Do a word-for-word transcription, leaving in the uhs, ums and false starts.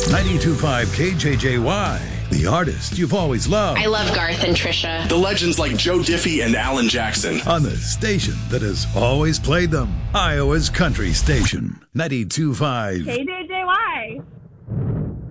ninety-two point five K J J Y, the artist you've always loved. I love Garth and Trisha. The legends like Joe Diffie and Alan Jackson. On the station that has always played them. Iowa's country station, ninety-two point five K J